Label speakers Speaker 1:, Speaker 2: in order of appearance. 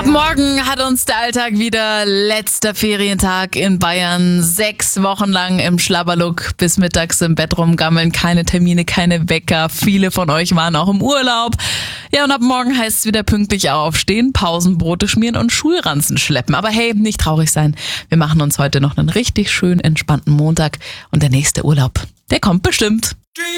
Speaker 1: Ab morgen hat uns der Alltag wieder. Letzter Ferientag in Bayern. 6 Wochen lang im Schlabberlook bis mittags im Bett rumgammeln. Keine Termine, keine Wecker. Viele von euch waren auch im Urlaub. Ja, und ab morgen heißt es wieder pünktlich aufstehen, Pausenbrote schmieren und Schulranzen schleppen. Aber hey, nicht traurig sein. Wir machen uns heute noch einen richtig schön entspannten Montag. Und der nächste Urlaub, der kommt bestimmt.